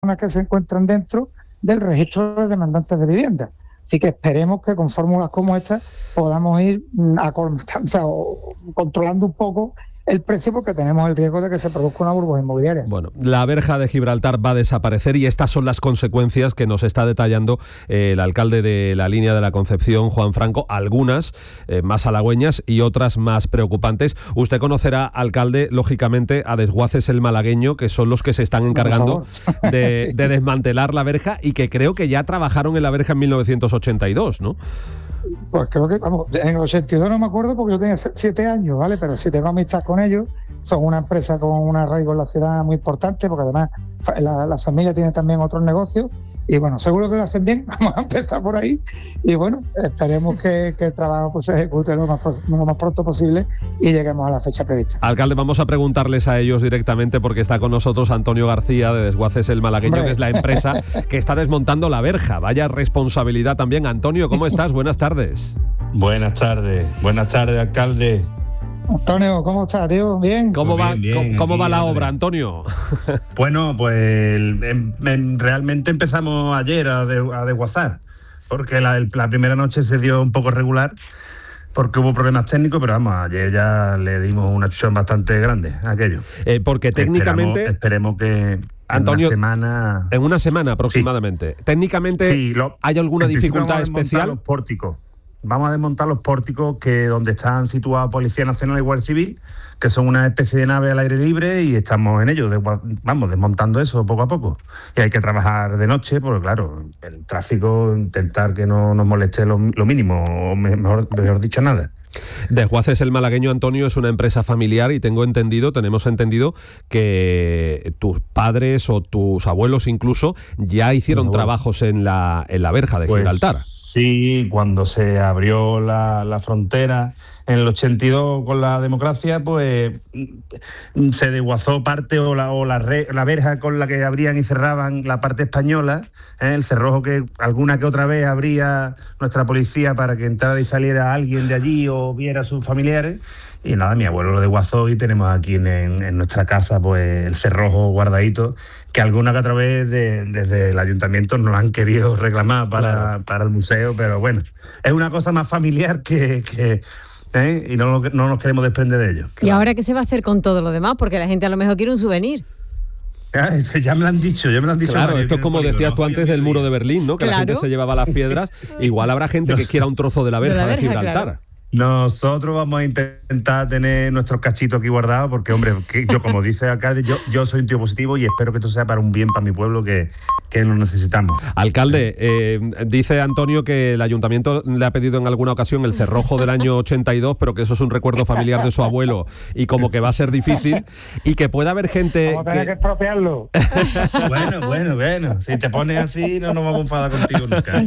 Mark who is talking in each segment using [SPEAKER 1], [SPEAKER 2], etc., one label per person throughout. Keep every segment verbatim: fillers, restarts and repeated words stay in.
[SPEAKER 1] que se encuentran dentro del registro de demandantes de vivienda. Así que esperemos que con fórmulas como esta podamos ir a, o sea, controlando un poco el precio, porque tenemos el riesgo de que se produzca una burbuja inmobiliaria.
[SPEAKER 2] Bueno, la verja de Gibraltar va a desaparecer y estas son las consecuencias que nos está detallando eh, el alcalde de la Línea de la Concepción, Juan Franco, algunas eh, más halagüeñas y otras más preocupantes. Usted conocerá, alcalde, lógicamente, a Desguaces el Malagueño, que son los que se están encargando de, sí. de desmantelar la verja y que creo que ya trabajaron en la verja en mil novecientos ochenta y dos, ¿no?
[SPEAKER 1] Pues creo que, vamos, en el ochenta y dos no me acuerdo porque yo tenía siete años, ¿vale? Pero sí tengo amistad con ellos. Son una empresa con un arraigo en la ciudad muy importante, porque además la, la familia tiene también otros negocios. Y bueno, seguro que lo hacen bien. Vamos a empezar por ahí. Y bueno, esperemos que, que el trabajo pues, se ejecute lo más, lo más pronto posible y lleguemos a la fecha prevista.
[SPEAKER 2] Alcalde, vamos a preguntarles a ellos directamente, porque está con nosotros Antonio García de Desguaces el Malagueño, Hombre. que es la empresa que está desmontando la verja. Vaya responsabilidad también. Antonio, ¿cómo estás? Buenas tardes.
[SPEAKER 3] Buenas tardes, buenas tardes, alcalde.
[SPEAKER 1] Antonio, ¿cómo estás, tío? ¿Bien?
[SPEAKER 2] ¿Cómo
[SPEAKER 3] Pues
[SPEAKER 2] va,
[SPEAKER 3] bien, bien,
[SPEAKER 2] ¿cómo, cómo va la
[SPEAKER 3] madre.
[SPEAKER 2] obra, Antonio?
[SPEAKER 3] Bueno, pues en, en, realmente empezamos ayer a, de, a desguazar, porque la, la primera noche se dio un poco regular, porque hubo problemas técnicos, pero vamos, ayer ya le dimos una chuchón bastante grande a aquello.
[SPEAKER 2] Eh, porque técnicamente...
[SPEAKER 3] Esperemos, esperemos que...
[SPEAKER 2] Antonio,
[SPEAKER 3] en una semana...
[SPEAKER 2] En una semana aproximadamente. Sí. Técnicamente,
[SPEAKER 3] sí, lo,
[SPEAKER 2] ¿hay alguna dificultad
[SPEAKER 3] vamos
[SPEAKER 2] especial?
[SPEAKER 3] A los pórticos. Vamos a desmontar los pórticos que donde están situados Policía Nacional y Guardia Civil, que son una especie de nave al aire libre, y estamos en ello, de, vamos, desmontando eso poco a poco. Y hay que trabajar de noche, porque claro, el tráfico, intentar que no nos moleste lo, lo mínimo, o mejor, mejor dicho, nada.
[SPEAKER 2] Desguaces el Malagueño, Antonio, es una empresa familiar y tengo entendido, tenemos entendido que tus padres o tus abuelos incluso ya hicieron no, trabajos en la, en la verja de
[SPEAKER 3] pues,
[SPEAKER 2] Gibraltar.
[SPEAKER 3] Sí, cuando se abrió la, la frontera en el ochenta y dos con la democracia, pues se desguazó parte o la, o la, re, la verja con la que abrían y cerraban la parte española, ¿eh? El cerrojo que alguna que otra vez abría nuestra policía para que entrara y saliera alguien de allí o viera a sus familiares. Y nada, mi abuelo lo desguazó y tenemos aquí en, en nuestra casa pues el cerrojo guardadito, que alguna que otra vez de, desde el ayuntamiento nos lo han querido reclamar para, claro. para el museo, pero bueno, es una cosa más familiar que... que ¿Eh? y no, no nos queremos desprender de ello.
[SPEAKER 4] ¿Y ahora qué se va a hacer con todo lo demás? Porque la gente a lo mejor quiere un souvenir.
[SPEAKER 3] Ya, ya me lo han dicho, ya me lo han dicho.
[SPEAKER 2] Claro, esto es como decías tú antes del muro de Berlín, ¿no? Que claro. la gente se llevaba las piedras. Igual habrá gente que quiera un trozo de la verja de, la verja, de Gibraltar. Claro.
[SPEAKER 3] Nosotros vamos a intentar tener nuestros cachitos aquí guardados, porque, hombre, que yo, como dice el alcalde, yo, yo soy un tío positivo y espero que esto sea para un bien para mi pueblo, que, que lo necesitamos.
[SPEAKER 2] Alcalde, eh, dice Antonio que el ayuntamiento le ha pedido en alguna ocasión el cerrojo del año ochenta y dos, pero que eso es un recuerdo familiar de su abuelo y como que va a ser difícil, y que puede haber gente...
[SPEAKER 1] Vamos a tener que, que expropiarlo.
[SPEAKER 3] Bueno, bueno, bueno. Si te pones así, no nos vamos a enfadar contigo nunca.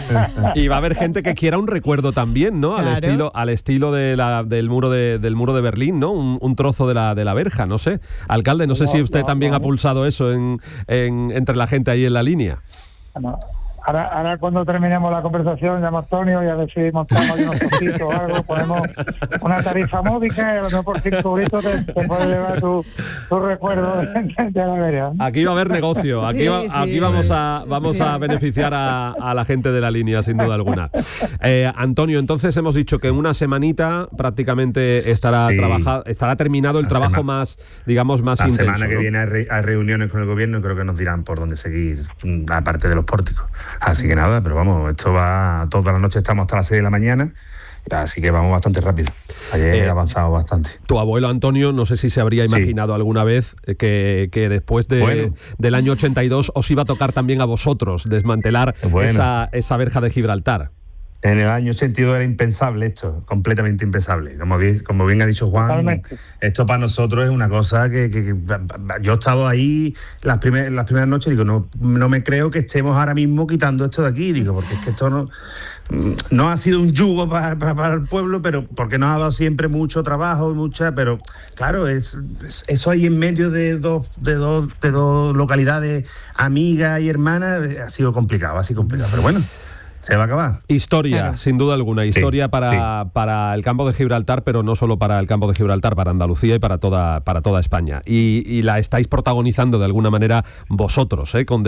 [SPEAKER 2] Y va a haber gente que quiera un recuerdo también, ¿no? Claro. Al estilo al estilo de la, del muro de, del muro de Berlín, ¿no? Un, un trozo de la de la verja, no sé. Alcalde, no, no sé si usted no, también no. ha pulsado eso en, en entre la gente ahí en la línea.
[SPEAKER 1] No. Ahora, ahora cuando terminemos la conversación llamo a Antonio y a ver si montamos ahí unos poquitos o algo, ponemos una tarifa módica y a lo mejor por cinco euritos te, te puedes llevar tu, tu recuerdo de, de la verja.
[SPEAKER 2] Aquí va a haber negocio, aquí, sí, va, sí, aquí vamos a vamos sí. a beneficiar a, a la gente de la línea, sin duda alguna. Eh, Antonio, entonces hemos dicho que en una semanita prácticamente estará sí. trabajado, estará terminado el la trabajo semana, más, digamos, más
[SPEAKER 3] la
[SPEAKER 2] intenso.
[SPEAKER 3] La semana que
[SPEAKER 2] ¿no?
[SPEAKER 3] viene hay, re, hay reuniones con el gobierno y creo que nos dirán por dónde seguir, aparte de los pórticos. Así que nada, pero vamos, esto va toda la noche, estamos hasta las seis de la mañana, así que vamos bastante rápido. Ayer he eh, avanzado bastante.
[SPEAKER 2] Tu abuelo Antonio, no sé si se habría imaginado sí. alguna vez que, que después de, bueno. del año ochenta y dos os iba a tocar también a vosotros desmantelar bueno. esa, esa verja de Gibraltar.
[SPEAKER 3] En el año ochenta y dos era impensable esto, completamente impensable. Como bien, como bien ha dicho Juan, Totalmente. Esto para nosotros es una cosa que, que, que yo he estado ahí las, primer, las primeras noches y digo, no, no me creo que estemos ahora mismo quitando esto de aquí, digo, porque es que esto no, no ha sido un yugo para, para, para el pueblo, pero porque nos ha dado siempre mucho trabajo, mucha, pero claro, es, es, eso ahí en medio de dos, de dos, de dos localidades amigas y hermanas ha sido complicado, ha sido complicado, pero bueno. se va a acabar.
[SPEAKER 2] Historia,
[SPEAKER 4] Claro.
[SPEAKER 2] sin duda alguna, historia
[SPEAKER 3] Sí,
[SPEAKER 2] para,
[SPEAKER 3] sí.
[SPEAKER 2] para el campo de Gibraltar, pero no solo para el campo de Gibraltar, para Andalucía y para toda, para toda España. Y, y la estáis protagonizando de alguna manera vosotros, ¿eh? Con